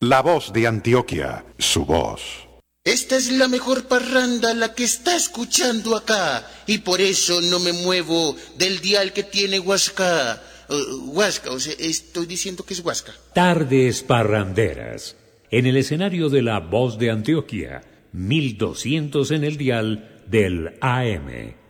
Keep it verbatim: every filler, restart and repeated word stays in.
La voz de Antioquia, su voz. Esta es la mejor parranda, la que está escuchando acá, y por eso no me muevo del dial que tiene Huasca. Uh, Huasca, o sea, estoy diciendo que es Huasca. Tardes parranderas. En el escenario de La Voz de Antioquia, mil doscientos en el dial del A M.